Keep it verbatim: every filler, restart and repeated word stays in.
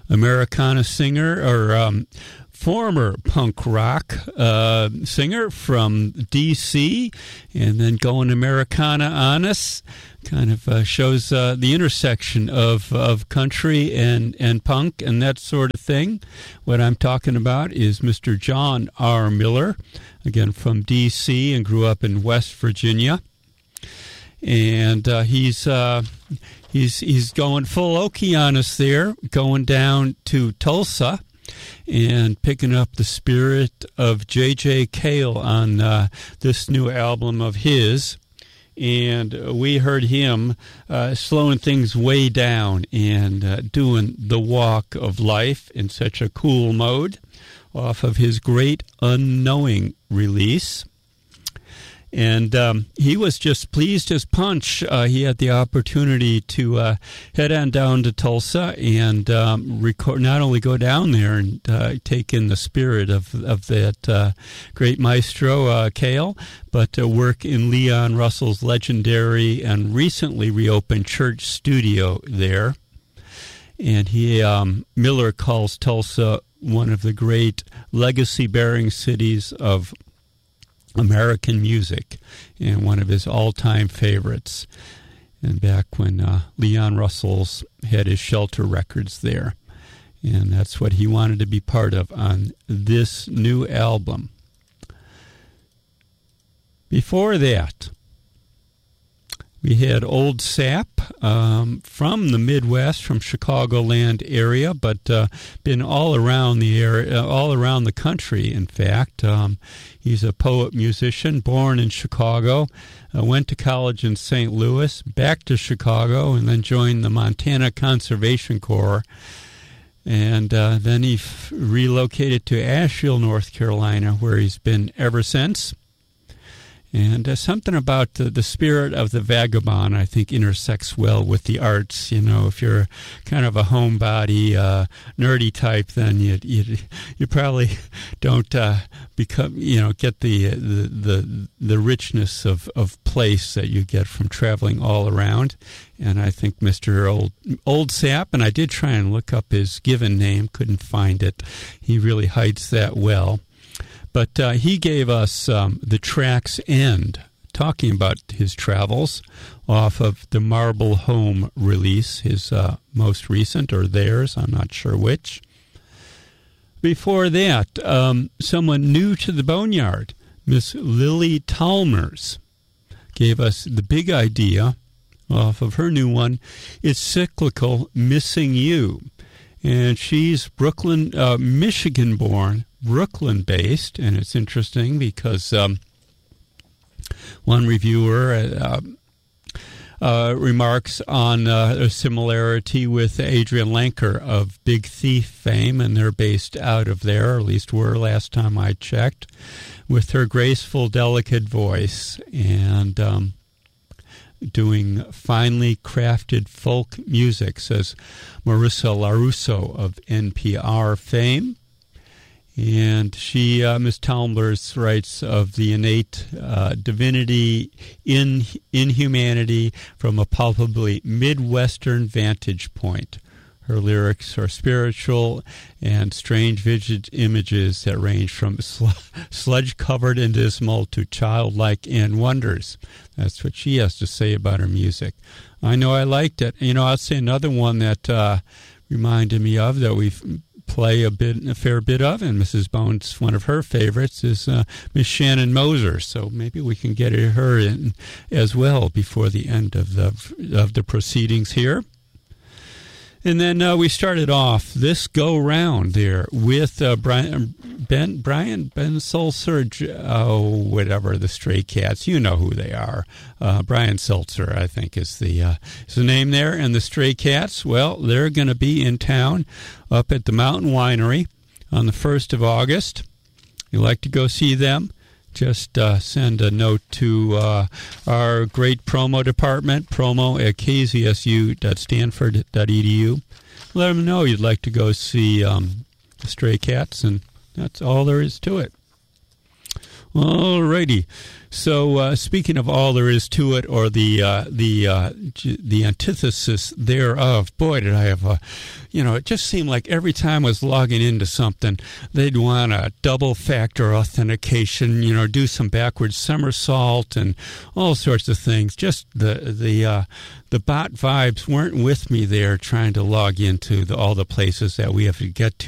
Americana singer, or um, former punk rock uh, singer from D C, and then going Americana on us. Kind of uh, shows uh, the intersection of, of country and, and punk and that sort of thing. What I'm talking about is Mister John R. Miller, again from D C, and grew up in West Virginia. And uh, he's uh, he's he's going full Okie on us there, going down to Tulsa and picking up the spirit of J J. Cale on uh, this new album of his. And we heard him uh, slowing things way down and uh, doing the walk of life in such a cool mode off of his Great Unknowing release. And um, he was just pleased as punch. Uh, he had the opportunity to uh, head on down to Tulsa and um, record, not only go down there and uh, take in the spirit of of that uh, great maestro, uh, Cale, but uh, work in Leon Russell's legendary and recently reopened church studio there. And he um, Miller calls Tulsa one of the great legacy-bearing cities of American music, and one of his all-time favorites. And back when uh, Leon Russell's had his Shelter Records there, and that's what he wanted to be part of on this new album. Before that, we had Old Sap um, from the Midwest, from Chicagoland area, but uh, been all around the area, all around the country. In fact, um, he's a poet musician, born in Chicago, uh, went to college in Saint Louis, back to Chicago, and then joined the Montana Conservation Corps. And uh, then he f- relocated to Asheville, North Carolina, where he's been ever since. And uh, something about the, the spirit of the vagabond, I think, intersects well with the arts. You know, if you're kind of a homebody, uh, nerdy type, then you you, you probably don't uh, become, you know, get the the the, the richness of, of place that you get from traveling all around. And I think Mister Old Old Sap, and I did try and look up his given name, couldn't find it. He really hides that well. But uh, he gave us um, the track's end, talking about his travels off of the Marble Home release, his uh, most recent, or theirs, I'm not sure which. Before that, um, someone new to the Boneyard, Miss Lily Talmers, gave us the big idea off of her new one. It's cyclical, Missing You. And she's Brooklyn, uh, Michigan-born, Brooklyn-based, and it's interesting because um, one reviewer uh, uh, remarks on uh, a similarity with Adrian Lenker of Big Thief fame, and they're based out of there, or at least were last time I checked, with her graceful, delicate voice and um, doing finely crafted folk music, says Marissa LaRusso of N P R fame. And she, uh, Miss Talmers, writes of the innate uh, divinity in in humanity from a palpably Midwestern vantage point. Her lyrics are spiritual and strange vivid images that range from sl- sludge-covered and dismal to childlike and wonders. That's what she has to say about her music. I know I liked it. You know, I'll say another one that uh, reminded me of that we've play a bit, a fair bit of, and Missus Bones, one of her favorites, is uh, Miss Shannon Moser. So maybe we can get her in as well before the end of the of the proceedings here. And then uh, we started off this go round there with uh, Brian Ben Brian Ben Sulzer, oh whatever, the Stray Cats. You know who they are. Uh, Brian Seltzer, I think, is the uh, is the name there. And the Stray Cats, well, they're going to be in town up at the Mountain Winery on the first of August. You'd like to go see them? Just uh, send a note to uh, our great promo department, promo at k z s u dot stanford dot e d u. Let them know you'd like to go see um, the Stray Cats, and that's all there is to it. Alrighty. So uh, speaking of all there is to it, or the uh, the uh, the antithesis thereof, boy, did I have a, you know, it just seemed like every time I was logging into something, they'd want a double factor authentication, you know, do some backwards somersault and all sorts of things. Just the the uh, the bot vibes weren't with me there, trying to log into the, all the places that we have to get to.